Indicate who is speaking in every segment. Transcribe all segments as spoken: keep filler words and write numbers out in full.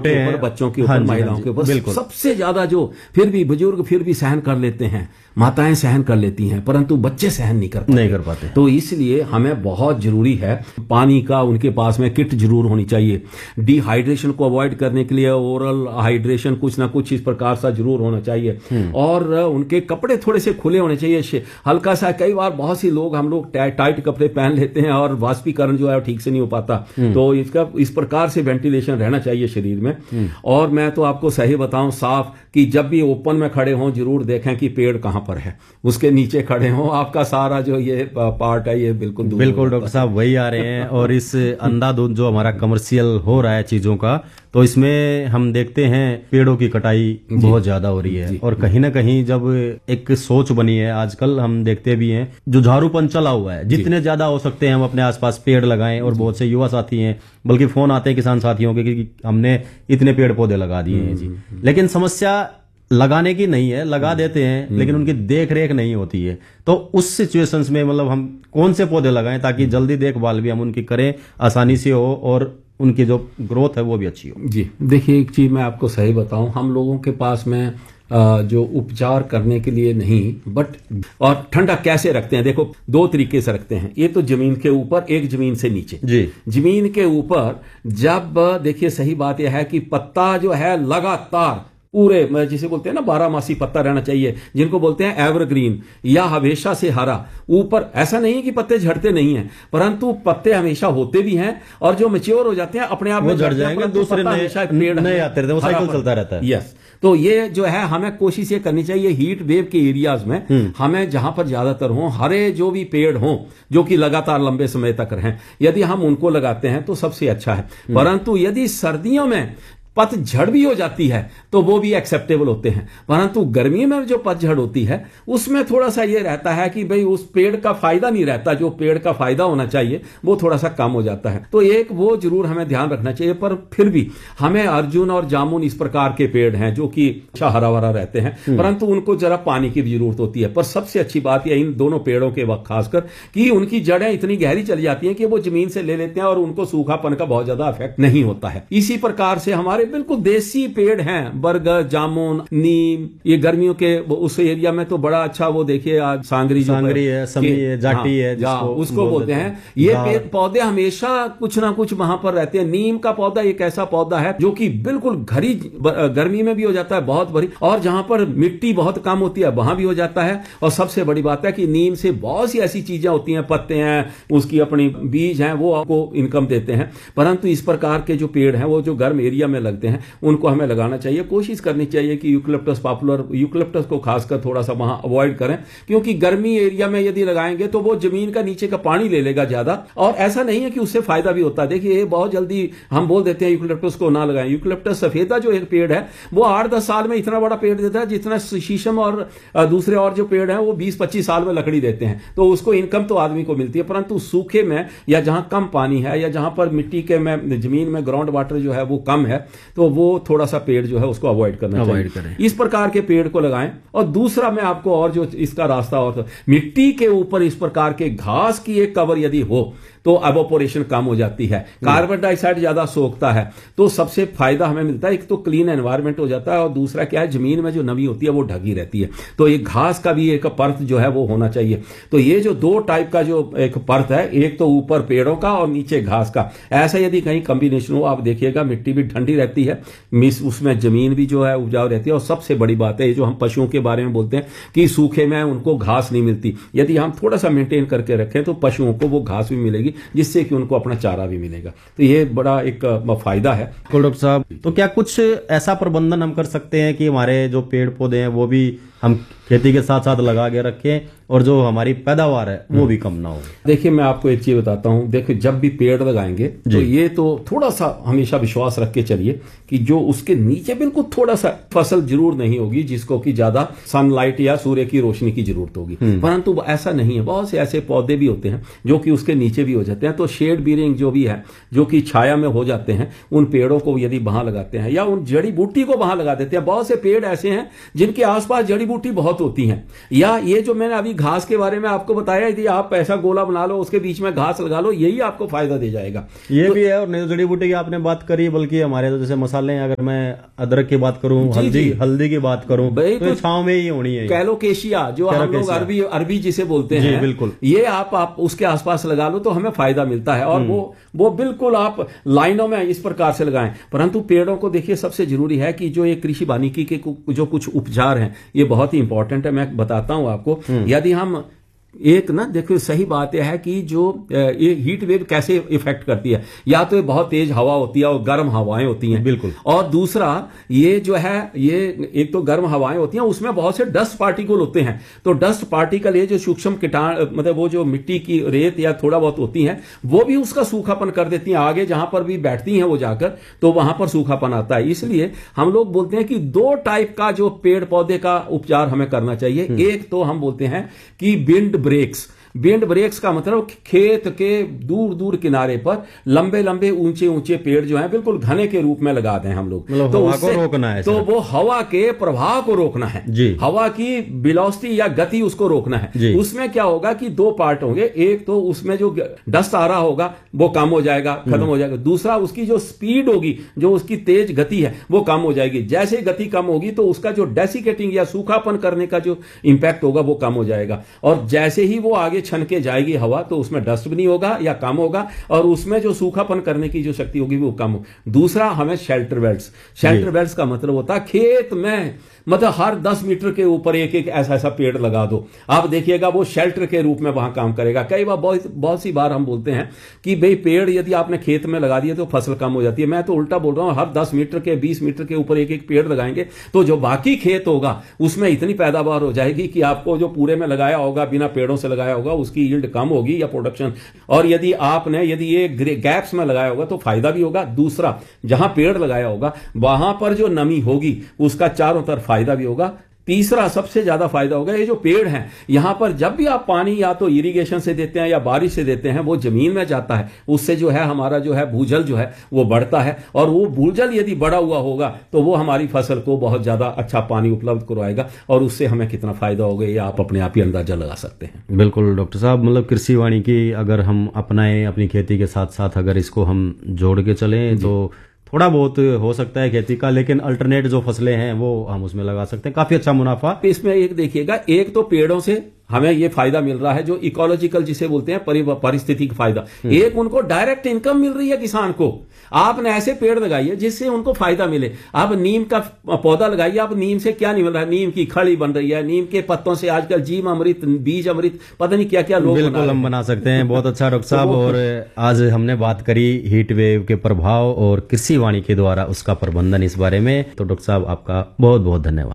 Speaker 1: छोटे हैं,
Speaker 2: बच्चों के ऊपर, महिलाओं के ऊपर सबसे ज्यादा जो, फिर भी बुजुर्ग फिर भी सहन कर लेते हैं, माताएं सहन कर लेती हैं, परंतु बच्चे सहन नहीं कर पाते
Speaker 1: नहीं कर पाते
Speaker 2: तो इसलिए हमें बहुत जरूरी है पानी का, उनके पास में किट जरूर होनी चाहिए। डिहाइड्रेशन को अवॉइड करने के लिए ओरल हाइड्रेशन कुछ ना कुछ इस प्रकार सा जरूर होना चाहिए। और उनके कपड़े थोड़े से खुले होने चाहिए, हल्का सा, कई बार बहुत सी लोग हम लोग टाइट कपड़े पहन लेते हैं और वाष्पीकरण जो है ठीक से नहीं हो पाता, तो इसका इस प्रकार से वेंटिलेशन रहना चाहिए शरीर में। और मैं तो आपको सही बताऊं साफ कि जब भी ओपन में खड़े हों जरूर देखें कि पेड़ कहां पर है, उसके नीचे खड़े हों, आपका सारा जो ये पार्ट है ये बिल्कुल
Speaker 1: बिल्कुल डॉक्टर साहब वही आ रहे हैं। और इस अंधाधुंध जो हमारा कमर्शियल हो रहा है चीजों का, तो इसमें हम देखते हैं पेड़ों की कटाई बहुत ज्यादा हो रही है। और कहीं ना कहीं जब एक सोच बनी है आजकल, हम देखते भी हैं जो झाड़ूपन चला हुआ है, जितने ज्यादा हो सकते हैं हम अपने आसपास पेड़ लगाएं। और बहुत से युवा साथी हैं, बल्कि फोन आते हैं किसान साथियों के कि हमने इतने पेड़ पौधे लगा दिए हैं जी, लेकिन समस्या लगाने की नहीं है, लगा देते हैं लेकिन उनकी देख रेख नहीं होती है। तो उस सिचुएशंस में मतलब हम कौन से पौधे लगाएं ताकि जल्दी देखभाल भी हम उनकी करें, आसानी से हो और उनकी जो ग्रोथ है वो भी अच्छी हो।
Speaker 2: जी देखिए, एक चीज मैं आपको सही बताऊं, हम लोगों के पास में जो उपचार करने के लिए नहीं, बट और ठंडा कैसे रखते हैं, देखो दो तरीके से रखते हैं। एक तो जमीन के ऊपर, एक जमीन से नीचे। जी जमीन के ऊपर जब देखिए, सही बात यह है कि पत्ता जो है लगातार पूरे, जिसे बोलते हैं ना बारहमासी पत्ता रहना चाहिए, जिनको बोलते हैं एवरग्रीन या हमेशा से हरा। ऊपर ऐसा नहीं कि पत्ते झड़ते नहीं हैं, परंतु पत्ते हमेशा होते भी हैं और जो मैच्योर हो जाते हैं अपने आप में
Speaker 1: झड़ जाएंगे, दूसरे नए आते रहते हैं, वो साइकिल चलता रहता है।
Speaker 2: यस, तो ये जो है हमें कोशिश ये करनी चाहिए हीट वेव के एरियाज में हमें जहां पर ज्यादातर हो, हरे जो भी पेड़ हों जो कि लगातार लंबे समय तक रहें, यदि हम उनको लगाते हैं तो सबसे अच्छा है। परंतु यदि सर्दियों में पतझड़ भी हो जाती है तो वो भी एक्सेप्टेबल होते हैं, परंतु गर्मी में जो पतझड़ होती है उसमें थोड़ा सा ये रहता है कि भाई उस पेड़ का फायदा नहीं रहता, जो पेड़ का फायदा होना चाहिए वो थोड़ा सा कम हो जाता है। तो एक वो जरूर हमें ध्यान रखना चाहिए। पर फिर भी हमें अर्जुन और जामुन इस प्रकार के पेड़ हैं जो कि अच्छा हरा भरा रहते हैं, परंतु उनको जरा पानी की भी जरूरत होती है। पर सबसे अच्छी बात यह इन दोनों पेड़ों के वक्त खासकर कि उनकी जड़ें इतनी गहरी चली जाती हैं कि वो जमीन से ले लेते हैं और उनको सूखापन का बहुत ज्यादा इफेक्ट नहीं होता है। इसी प्रकार से हमारे बिल्कुल देसी पेड़ हैं, बरगद, जामुन, नीम, ये गर्मियों के उस एरिया में तो बड़ा अच्छा, वो देखिए आज सांगरी
Speaker 1: सांगरी है, समी है, जाटी है,
Speaker 2: जिसको उसको बोलते हैं। ये पेड़ पौधे हमेशा कुछ ना कुछ वहां पर रहते हैं। नीम का पौधा एक ऐसा पौधा है जो कि बिल्कुल घरी गर्मी में भी हो जाता है बहुत भरी, और जहां पर मिट्टी बहुत कम होती है वहां भी हो जाता है। और सबसे बड़ी बात है कि नीम से बहुत सी ऐसी चीजें होती हैं, पत्ते हैं, उसकी अपनी बीज हैं, वो आपको इनकम देते हैं। परंतु इस प्रकार के जो पेड़ हैं वो जो गर्म एरिया में लगते हैं उनको हमें लगाना चाहिए। कोशिश करनी चाहिए कि यूकलिप्टस पॉपुलर, यूकलिप्टस को खासकर थोड़ा सा वहां अवॉइड करें, क्योंकि गर्मी एरिया में यदि लगाएंगे तो वो जमीन का नीचे का पानी ले लेगा ज्यादा, और ऐसा नहीं है कि उससे फायदा भी होता है। देखिए बहुत जल्दी हम बोल देते हैं यूकलिप्टस को ना लगाएं। यूकलिप्टस सफेदा जो एक पेड़ है वो आठ दस साल में इतना बड़ा पेड़ देता है जितना शीशम और दूसरे और जो पेड़ है वो बीस पच्चीस साल में लकड़ी देते हैं, तो उसको इनकम तो आदमी को मिलती है। परंतु सूखे में या जहां कम पानी है या जहां पर मिट्टी के में जमीन में ग्राउंड वाटर जो है वो कम है, तो वो थोड़ा सा पेड़ जो है उसको अवॉइड करना चाहिए। करें। इस प्रकार के पेड़ को लगाएं। और दूसरा मैं आपको और जो इसका रास्ता, और तो, मिट्टी के ऊपर इस प्रकार के घास की एक कवर यदि हो तो एवोपोरेशन कम हो जाती है, कार्बन डाइऑक्साइड ज्यादा सोखता है, तो सबसे फायदा हमें मिलता है। एक तो क्लीन एनवायरनमेंट हो जाता है और दूसरा क्या है, जमीन में जो नमी होती है वो ढकी रहती है। तो एक घास का भी एक परत जो है वो होना चाहिए। तो ये जो दो टाइप का जो एक परत है, एक तो ऊपर पेड़ों का और नीचे घास का, ऐसा यदि कहीं कॉम्बिनेशन हो, आप देखिएगा मिट्टी भी ठंडी रहती है, मिस उसमें जमीन भी जो है उपजाऊ रहती है। और सबसे बड़ी बात है, ये जो हम पशुओं के बारे में बोलते हैं कि सूखे में उनको घास नहीं मिलती, यदि हम थोड़ा सा मेंटेन करके रखें तो पशुओं को वो घास भी मिलेगी, जिससे कि उनको अपना चारा भी मिलेगा। तो ये बड़ा एक फायदा है।
Speaker 1: डॉक्टर साहब, तो क्या कुछ ऐसा प्रबंधन हम कर सकते हैं कि हमारे जो पेड़ पौधे हैं वो भी हम खेती के साथ साथ लगा के रखें और जो हमारी पैदावार है वो भी कम ना हो?
Speaker 2: देखिए मैं आपको एक चीज बताता हूं, देखिए जब भी पेड़ लगाएंगे तो ये तो थोड़ा सा हमेशा विश्वास रख के चलिए कि जो उसके नीचे बिल्कुल थोड़ा सा फसल जरूर नहीं होगी जिसको कि ज्यादा सनलाइट या सूर्य की रोशनी की जरूरत होगी, परंतु ऐसा नहीं है। बहुत से ऐसे पौधे भी होते हैं जो कि उसके नीचे भी हो जाते हैं। तो शेड बीरिंग जो भी है, जो कि छाया में हो जाते हैं, उन पेड़ों को यदि वहां लगाते हैं या उन जड़ी बूटी को वहां लगा देते हैं। बहुत से पेड़ ऐसे हैं जिनके आसपास जड़ी बूटी बहुत होती हैं। या ये जो मैंने अभी घास के बारे में आपको बताया, यदि आप ऐसा गोला बना लो, उसके बीच में घास लगा लो, यही आपको फायदा दे जाएगा।
Speaker 1: ये
Speaker 2: तो,
Speaker 1: भी है। और नहीं जड़ी बूटी की आपने बात करी, बल्कि हमारे तो जैसे मसाले, अगर मैं अदरक की बात करूं, हल्दी हल्दी की बात करूं, तो छांव में ही होनी है।
Speaker 2: कैलोकेशिया जो हम लोग अरबी अरबी जिसे बोलते हैं,
Speaker 1: बिल्कुल,
Speaker 2: ये आप आप उसके आसपास लगा लो तो हमें फायदा मिलता है। और वो वो बिल्कुल आप लाइनों में इस प्रकार से लगाएं। परंतु पेड़ों को देखिए, सबसे जरूरी है कि जो ये कृषि वानिकी के जो कुछ उपचार हैं, ये बहुत ही इंपॉर्टेंट है। मैं बताता हूं आपको। यदि हम एक ना देखो, सही बात यह है कि जो ये हीट वेव कैसे इफेक्ट करती है, या तो ये बहुत तेज हवा होती है और गर्म हवाएं होती हैं,
Speaker 1: बिल्कुल।
Speaker 2: और दूसरा ये जो है, ये एक तो गर्म हवाएं होती हैं, उसमें बहुत से डस्ट पार्टिकल होते हैं। तो डस्ट पार्टिकल, ये जो सूक्ष्म कीटाणु, मतलब वो जो मिट्टी की रेत या थोड़ा बहुत होती हैं, वो भी उसका सूखापन कर देती हैं। आगे जहां पर भी बैठती हैं वो जाकर, तो वहां पर सूखापन आता है। इसलिए हम लोग बोलते हैं कि दो टाइप का जो पेड़ पौधे का उपचार हमें करना चाहिए। एक तो हम बोलते हैं कि विंड ब्रेक्स। विंड ब्रेक्स का मतलब खेत के दूर दूर किनारे पर लंबे लंबे ऊंचे ऊंचे पेड़ जो हैं, बिल्कुल घने के रूप में लगा दें हम लोग।
Speaker 1: तो हवा को रोकना है,
Speaker 2: तो वो हवा के प्रभाव को रोकना है जी। हवा की वेलोसिटी या गति उसको रोकना है। उसमें क्या होगा कि दो पार्ट होंगे। एक तो उसमें जो डस्ट आ रहा होगा वो कम हो जाएगा, खत्म हो जाएगा। दूसरा, उसकी जो स्पीड होगी, जो उसकी तेज गति है, वो कम हो जाएगी। जैसे गति कम होगी तो उसका जो डेसिकेटिंग या सूखापन करने का जो इंपैक्ट होगा वो कम हो जाएगा। और जैसे ही वो आगे छन के जाएगी हवा, तो उसमें डस्ट भी नहीं होगा या कम होगा, और उसमें जो सूखापन करने की जो शक्ति होगी वो कम हो। दूसरा, हमें शेल्टर बेल्ट्स। शेल्टर बेल्ट्स का मतलब होता है खेत में, मतलब हर दस मीटर के ऊपर एक एक ऐसा ऐसा पेड़ लगा दो। आप देखिएगा वो शेल्टर के रूप में वहां काम करेगा। कई बार बहुत बहुत सी बार हम बोलते हैं कि भाई पेड़ यदि आपने खेत में लगा दिए तो फसल कम हो जाती है। मैं तो उल्टा बोल रहा हूं, हर दस मीटर के बीस मीटर के ऊपर एक एक पेड़ लगाएंगे तो जो बाकी खेत होगा उसमें इतनी पैदावार हो जाएगी कि आपको जो पूरे में लगाया होगा, बिना पेड़ों से लगाया होगा, उसकी यील्ड कम होगी या प्रोडक्शन। और यदि आपने यदि ये गैप्स में लगाया होगा तो फायदा भी होगा। दूसरा, जहां पेड़ लगाया होगा वहां पर जो नमी होगी उसका चारों तरफ फायदा भी होगा। तीसरा, सबसे ज्यादा फायदा होगा, ये जो पेड़ हैं, यहां पर जब भी आप पानी या तो इरिगेशन से देते हैं या बारिश से देते हैं, वो जमीन में जाता है। उससे जो है हमारा जो है भूजल जो है वो बढ़ता है। और वो भूजल यदि बढ़ा हुआ होगा तो वो हमारी फसल को बहुत ज्यादा अच्छा पानी उपलब्ध करवाएगा। और उससे हमें कितना फायदा होगा ये आप अपने आप ही अंदाजा लगा सकते हैं।
Speaker 1: बिल्कुल डॉक्टर साहब, मतलब कृषि वानिकी अगर हम अपनाएं अपनी खेती के साथ साथ, अगर इसको हम जोड़ के चलें तो थोड़ा बहुत हो सकता है खेती का, लेकिन अल्टरनेट जो फसलें हैं वो हम उसमें लगा सकते हैं, काफी अच्छा मुनाफा।
Speaker 2: इसमें एक देखिएगा, एक तो पेड़ों से हमें ये फायदा मिल रहा है जो इकोलॉजिकल जिसे बोलते हैं, परिस्थितिक फायदा। एक, उनको डायरेक्ट इनकम मिल रही है किसान को। आपने ऐसे पेड़ लगाइए जिससे उनको फायदा मिले। आप नीम का पौधा लगाइए, आप नीम से क्या नहीं मिल रहा है, नीम की खड़ी बन रही है, नीम के पत्तों से आजकल जीव अमृत, बीज अमृत, पता नहीं क्या क्या लोग
Speaker 1: बिल्कुल हम बना सकते हैं। बहुत अच्छा डॉक्टर साहब। और आज हमने बात करी हीट वेव के प्रभाव और कृषि वानिकी द्वारा उसका प्रबंधन, इस बारे में। तो डॉक्टर साहब आपका बहुत बहुत धन्यवाद।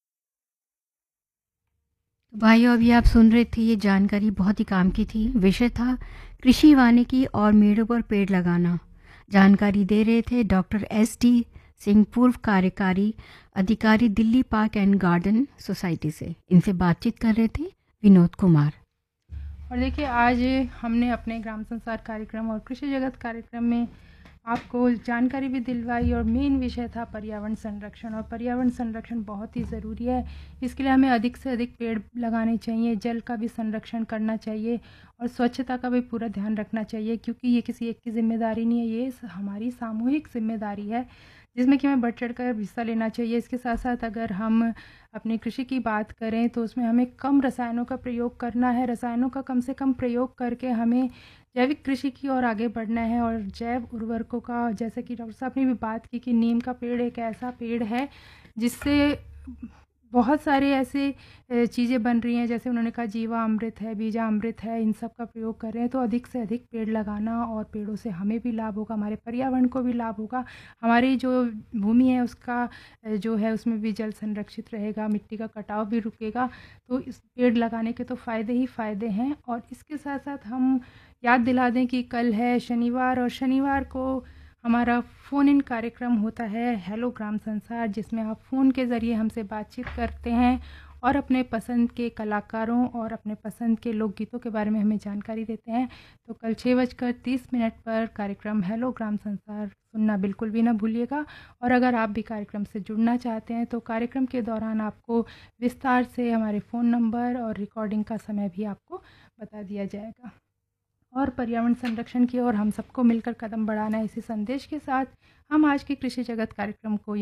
Speaker 3: भाइयों, अभी आप सुन रहे थे, ये जानकारी बहुत ही काम की थी। विषय था कृषि वानिकी और मेड़ों पर पेड़ लगाना। जानकारी दे रहे थे डॉक्टर एस डी सिंह, पूर्व कार्यकारी अधिकारी, Delhi park and garden society से। इनसे बातचीत कर रहे थे विनोद कुमार।
Speaker 4: और देखिए, आज हमने अपने ग्राम संसार कार्यक्रम और कृषि जगत कार्यक्रम में आपको जानकारी भी दिलवाई, और मेन विषय था पर्यावरण संरक्षण। और पर्यावरण संरक्षण बहुत ही ज़रूरी है। इसके लिए हमें अधिक से अधिक पेड़ लगाने चाहिए, जल का भी संरक्षण करना चाहिए, और स्वच्छता का भी पूरा ध्यान रखना चाहिए, क्योंकि ये किसी एक की जिम्मेदारी नहीं है, ये हमारी सामूहिक जिम्मेदारी है, जिसमें कि हमें बढ़ चढ़ कर हिस्सा लेना चाहिए। इसके साथ साथ अगर हम अपनी कृषि की बात करें तो उसमें हमें कम रसायनों का प्रयोग करना है। रसायनों का कम से कम प्रयोग करके हमें जैविक कृषि की ओर आगे बढ़ना है। और जैव उर्वरकों का, जैसे कि डॉक्टर साहब ने भी बात की कि नीम का पेड़ एक ऐसा पेड़ है जिससे बहुत सारे ऐसे चीज़ें बन रही हैं, जैसे उन्होंने कहा जीवा अमृत है, बीजा अमृत है, इन सब का प्रयोग कर रहे हैं। तो अधिक से अधिक पेड़ लगाना, और पेड़ों से हमें भी लाभ होगा, हमारे पर्यावरण को भी लाभ होगा, हमारी जो भूमि है उसका जो है उसमें भी जल संरक्षित रहेगा, मिट्टी का कटाव भी रुकेगा। तो इस पेड़ लगाने के तो फ़ायदे ही फ़ायदे हैं। और इसके साथ साथ हम याद दिला दें कि कल है शनिवार, और शनिवार को हमारा फ़ोन इन कार्यक्रम होता है हेलो ग्राम संसार, जिसमें आप फ़ोन के ज़रिए हमसे बातचीत करते हैं और अपने पसंद के कलाकारों और अपने पसंद के लोकगीतों के बारे में हमें जानकारी देते हैं। तो कल छः बजकर तीस मिनट पर कार्यक्रम हेलो ग्राम संसार सुनना बिल्कुल भी ना भूलिएगा। और अगर आप भी कार्यक्रम से जुड़ना चाहते हैं तो कार्यक्रम के दौरान आपको विस्तार से हमारे फ़ोन नंबर और रिकॉर्डिंग का समय भी आपको बता दिया जाएगा। और पर्यावरण संरक्षण की ओर हम सबको मिलकर कदम बढ़ाना है, इसी संदेश के साथ हम आज के कृषि जगत कार्यक्रम को